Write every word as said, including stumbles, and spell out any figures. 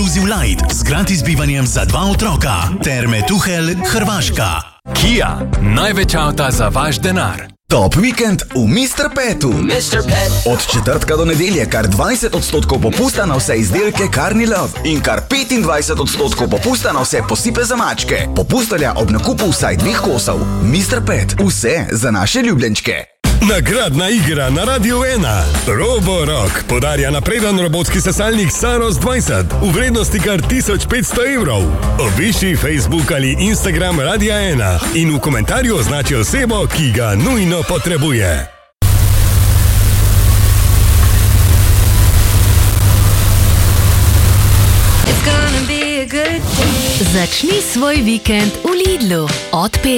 Inclusive Light z gratis bivanjem za dva otroka ter Metuhelj, Hrvaška. Kia, največ avta za vaš denar. Top vikend v mister Petu. mister Pet. Od četrtka do nedelje kar dvajset odstotkov popusta na vse izdelke Carni Love in kar petindvajset odstotkov popusta na vse posipe za mačke. Popust velja ob nakupu vsaj dveh kosov. mister Pet. Vse za naše ljubljenčke. Nagradna igra na Radiu ena. Roborock podarja napreden robotski sesalnik Saros dvajset v vrednosti kar tisoč petsto evrov. Obiši Facebook ali Instagram Radia ena in v komentarju označi osebo, ki ga nujno potrebuje. Začni svoj vikend v Lidlu od pet.